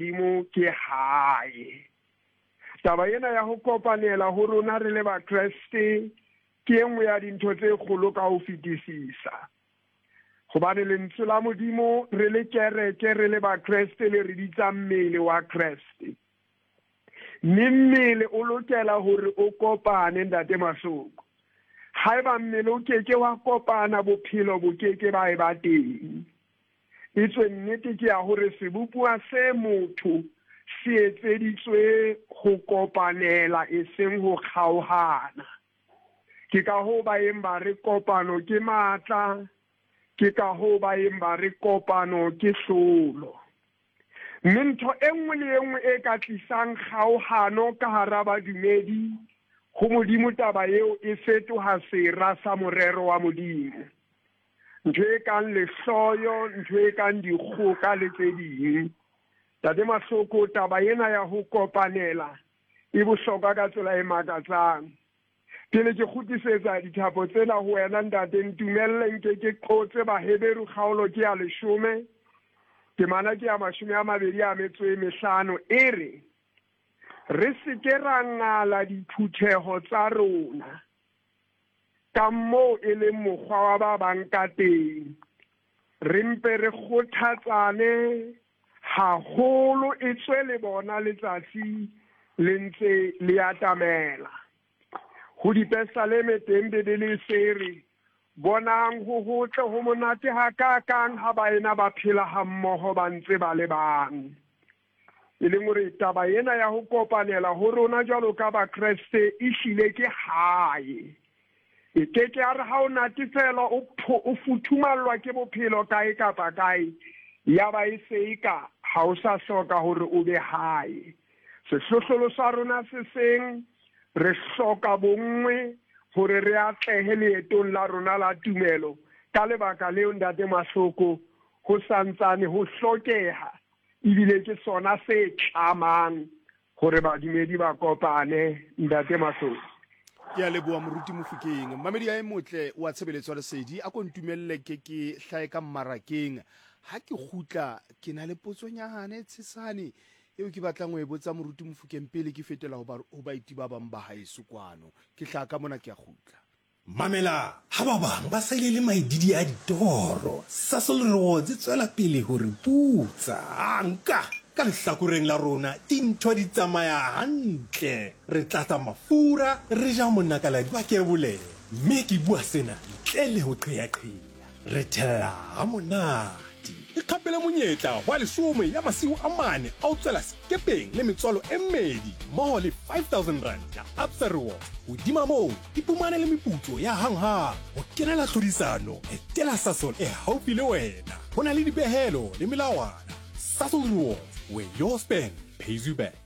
Modimo ke hae. Taba ena ya ho kopanela ho rona re le Bakreste ke enngwe ya dintho tse kgolo ka ho fetisisa. Hobane lentswe la Modimo re le kereke re le Bakreste le re bitsa mmele wa Kreste. Mmele o lokela hore o kopane ntate Masoko. Haeba mmele o keke wa kopana bophelo bo keke ba e ba teng. Itswe nnete ke ya hore sebopua se motho se etseditswe ho kopanela eseng ho kgaohana. Ke ka ho ba emba re kopano ke matla, ke ka ho ba emba re kopano ke hlolo. Ntho enngwe le enngwe e ka tlisang kgaohano ka hara badumedi ho Modimo taba eo e fetoha sera sa morero wa Modimo. Ntho e kang lehloyo, ntho e kang dikgoka le tse ding. Tate Masoko, taba ena ya ho kopanela e bohlokwa ka tsela e makatsang. Pele ke kgutisetsa dithapo tsena ho wena ntate, ntumelle nke ke qotse Baheberu kgaolo ke ya 10, temana ke ya 25 e re re se ke ra ngala diphutheho tsa rona ka moo e leng mokgwa wa ba bang ka teng. Re mpe re kgothatsane haholo e tswe le bona letsatsi le ntse le atamela. Ho dipesaleme teng be le sere bonang ho hotle ho monate ha ka kang ha baena ba phela ha mmoho ba ntse ba le bang. E leng hore taba ena ya ho kopanela ho rona jwalo ka Bakreste e hlile ke hae. E keke a re ha o natefela o futhumallwa ke bophelo kae kapa kae, ya ba e se e ka ha o sa hloka hore o be hae. Sehlohlolo sa rona se seng re hloka bonngwe hore re atlehe leetong la rona la tumelo. Ka lebaka leo ntate Masoko ho santsane ho hlokeha ebile ke sona se tlamang hore badumedi ba kopane ntate Masoko. Ke a leboha moruti Mofokeng. Mamedi a motle wa tshebeletso lesedi a ko ntumelle ke hlae ka mmarakeng. Ha ke khutla ke na le potsonyahane tshesane eo ke batlang ho e botsa moruti Mofokeng pele ke fetela ho baiti ba bang ba haeso kwano. Ke hla ka mona ke a khutla. Mamela ha ba bang ba sa ile le maididi a ditoro. Sasol Rewards tswela pele hore putsa anka ka lehlakoreng la rona dintho di tsamaya hantle. Re tlatsa mafura, re ja monakala di ba ke bolele. Mme ke bua sena ntle le ho qeaqea. Re thella ha monate. Ikhapela monyetla wa 10 ya masiu a mane a o tswela sekepeng le metswalo e mmedi mmoho le 5,000 rand ya Absa Rewards. Hodima moo, ipumane le meputso ya hanghang. Ho kenela tlhodisano, etela Sasol e haufi le wena. Ho na le dipehelo le melawana. Sasol Rewards, where your spend pays you back.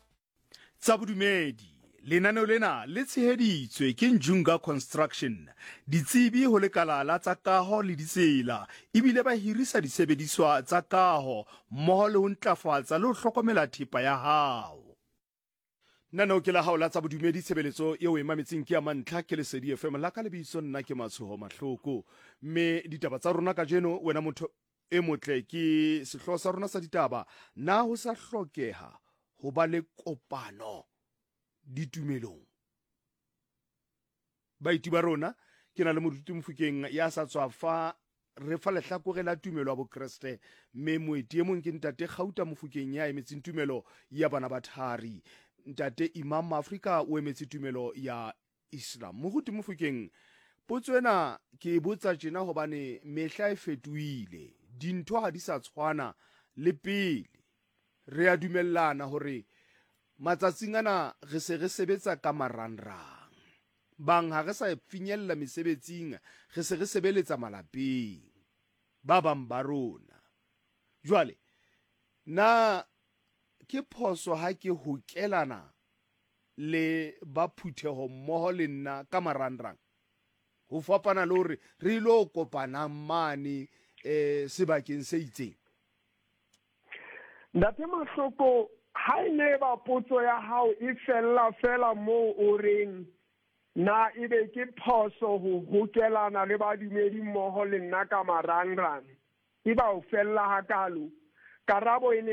Tsa bodumedi, lenaneo lena le tsheheditswe ke Njunga Construction. Ditsebi ho lekala la tsa kaho le ditsela, ebile ba hirisa disebediswa tsa kaho mmoho le ho ntlafatsa le ho hlokomela thepa ya hao. Nana o ke la hao la tsa bodumedi tshebeletso eo e mametseng ke ya mantlha ke Lesedi FM la ka lebitso nna ke Matshoho Mahloko. Mme ditaba tsa rona ka jeno wena motho e motle ke sehloho sa rona sa ditaba na ho sa hlokeha ho ba le kopano ditumelong. Baiti ba rona ke na le moruti Mofokeng ya sa tswa fa re fa lehlakore la tumelo ya Bokreste, mme moeti e mong ke ntate Gauta Mofokeng ya emetseng tumelo ya bana ba thari. Ntate Imam Afrika o emetse tumelo ya Islam. Moruti Mofokeng, potso ena ke botsa tjena hobane mehla e fetohile, dintho ha di sa tshwana le pele. Re a dumellana hore matsatsing ana re se re sebetsa ka marangrang. Bang ha re sa finyella mesebetsing, re se re sebeletsa malapeng. Ba bang ba rona. Jwale, na ke phoso ha ke hokelana le ba phutheho mmoho le nna ka marangrang? Ho fapana le hore re lo kopana mane sebakeng se itseng. Ntate Mahloko, ha ene ba potso ya hao e fela moo o reng na ebe ke phoso ho hokelana le badumedi mmoho le nna ka marangrang, e ba o fella hakalo. Karabo